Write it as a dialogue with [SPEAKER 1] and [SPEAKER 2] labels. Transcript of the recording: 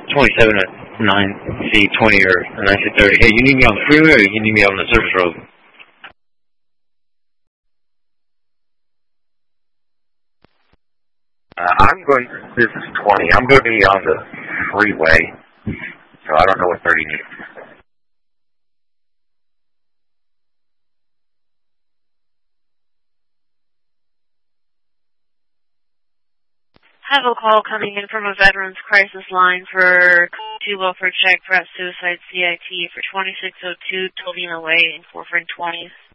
[SPEAKER 1] 27 at 9C20 or 9C30. Hey, you need me on the freeway or you need me on the surface road?
[SPEAKER 2] I'm going, this is 20. I'm going to be on the freeway, so I don't know what 30 needs.
[SPEAKER 3] I have a call coming in from a veterans crisis line for welfare check, perhaps suicide CIT for 2602 Tolina Way in Fort Friend 20.